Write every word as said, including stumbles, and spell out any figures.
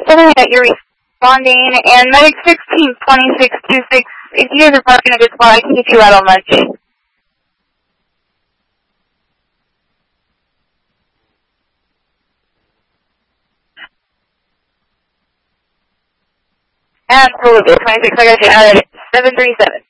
seven that you're responding, and Medic sixteen twenty-six twenty-six, if you guys are parking a good spot, I can get you out on lunch. Absolutely, twenty-six, I got you out at seven three seven.